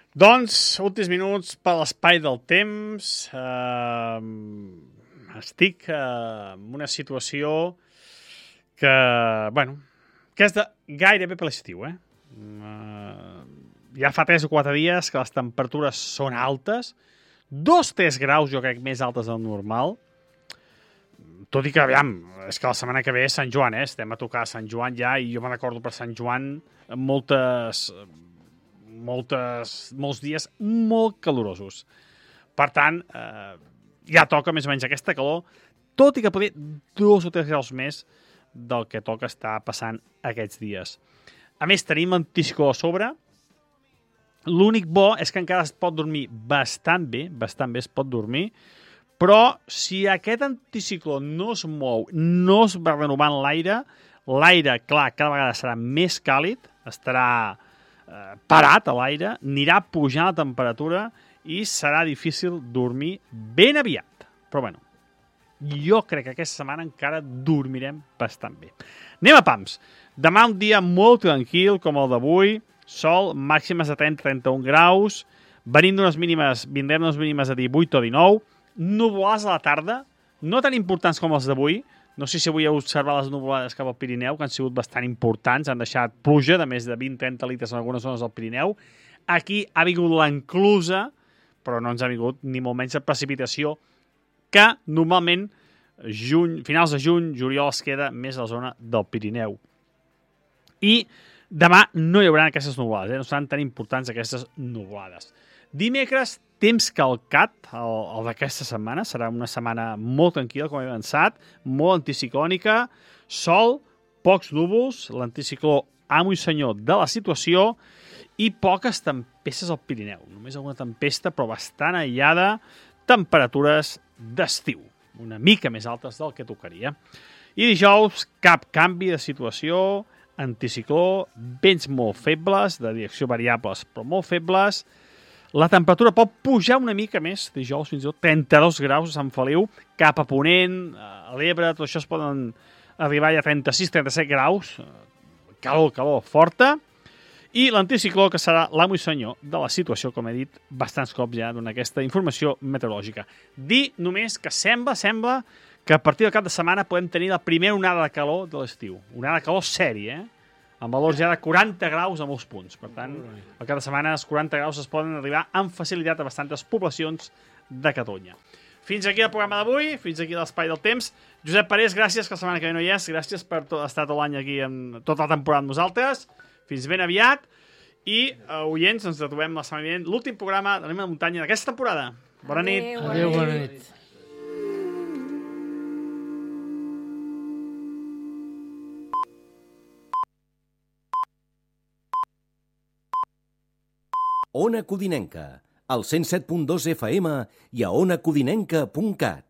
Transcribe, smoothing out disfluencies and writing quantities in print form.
Doncs, últims minuts per l'espai del temps. Estic en una situació que, que és de gairebé per l'estiu, ja fa 3 o 4 dies que les temperatures són altes, 2-3 graus jo crec més altes del normal, tot i que, aviam, és que la setmana que ve és Sant Joan, estem a tocar Sant Joan ja, i jo me'n recordo per Sant Joan molts dies molt calorosos. Per tant, ja toca més o menys aquesta calor, tot i que poder 2 o 3 graus més del que toca estar passant aquests dies. A més, tenim anticicló a sobre. L'únic bo és que encara es pot dormir bastant bé es pot dormir, però si aquest anticicló no es mou, no es va renovant l'aire, clar, cada vegada serà més càlid, estarà parat a l'aire, anirà pujant la temperatura i serà difícil dormir ben aviat. Però bueno, jo crec que aquesta setmana encara dormirem bastant bé. Anem a pams. Demà un dia molt tranquil, com el d'avui, sol, màximes de 30-31 graus, vindrem d'unes mínimes de 18 o 19, nuvolades a la tarda, no tan importants com els d'avui. No sé si avui heu observat les nuvolades cap al Pirineu, que han sigut bastant importants, han deixat pluja de més de 20-30 litres en algunes zones del Pirineu. Aquí ha vingut l'enclusa, però no ens ha vingut ni molt menys de precipitació, que normalment finals de juny, juliol es queda més a la zona del Pirineu. I demà no hi haurà aquestes nuvolades, no seran tan importants aquestes nuvolades. Dimecres, temps calcat, el d'aquesta setmana. Serà una setmana molt tranquil·la, com he avançat, molt anticiclònica, sol, pocs núvols, l'anticicló amo i senyor de la situació i poques tempestes al Pirineu. Només alguna tempesta, però bastant aïllada, temperatures d'estiu, una mica més altes del que tocaria. I dijous, cap canvi de situació, anticicló, vents molt febles, de direcció variables, però molt febles. La temperatura pot pujar una mica més, dijous fins i tot 32 graus a Sant Feliu, cap a Ponent, a l'Ebre, tot això es poden arribar ja a 36-37 graus, calor forta, i l'anticicló que serà l'amo i senyor de la situació, com he dit bastants cops ja durant aquesta informació meteorològica. Dir només que sembla que a partir del cap de setmana podem tenir la primera onada de calor de l'estiu, onada de calor sèria, amb valors ja de 40 graus a molts punts. Per tant, al cap de setmana els 40 graus es poden arribar amb facilitat a bastantes poblacions de Catalunya. Fins aquí el programa d'avui, fins aquí l'espai del temps. Josep Parés, gràcies, que la setmana que ve no hi és. Gràcies per estar tot l'any aquí, tota la temporada amb nosaltres. Fins ben aviat. I, oients, ens trobem la setmana vinent, l'últim programa de l'Anem a la Muntanya d'aquesta temporada. Bona nit. Adéu, bona nit. Ona Codinenca, al 107.2 FM i a onacodinenca.cat.